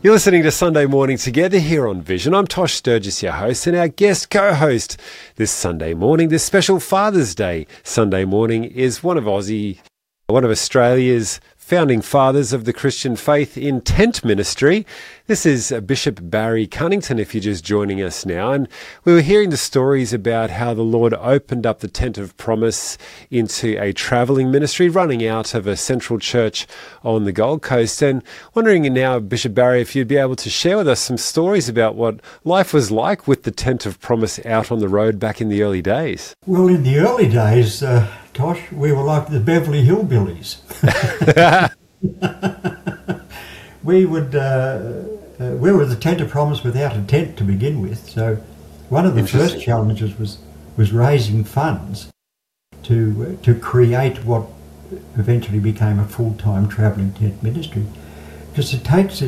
You're listening to Sunday Morning Together here on Vision. I'm Tosh Sturgis, your host, and our guest co-host this Sunday morning, this special Father's Day Sunday morning, is one of Australia's founding fathers of the Christian faith in tent ministry. This is Bishop Barry Cunnington, if you're just joining us now. And we were hearing the stories about how the Lord opened up the Tent of Promise into a travelling ministry, running out of a central church on the Gold Coast. And wondering now, Bishop Barry, if you'd be able to share with us some stories about what life was like with the Tent of Promise out on the road back in the early days. Well, in the early days, Tosh, we were like the Beverly Hillbillies. We were the Tent of Promise without a tent to begin with. So one of the first challenges was raising funds to create what eventually became a full-time travelling tent ministry. Because it takes